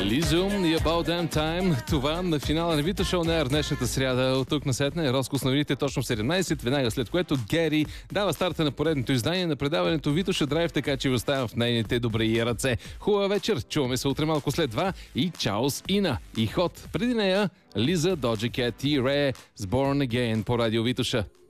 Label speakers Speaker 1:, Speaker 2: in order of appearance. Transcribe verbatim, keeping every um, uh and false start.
Speaker 1: Елизиум и About Damn Time. Това на финала на Вито Шоу на днешната сряда. От тук насетне разкус на новините точно в седемнайсет, веднага след което Гери дава старта на поредното издание на предаването Витоша Драйв, така че ви оставям в нейните добри ръце. Хубава вечер, чуваме се утре малко след два и чао с Ина и Ход. Преди нея Лиза, Доджа Кет и Ре с Born Again по радио Витоша.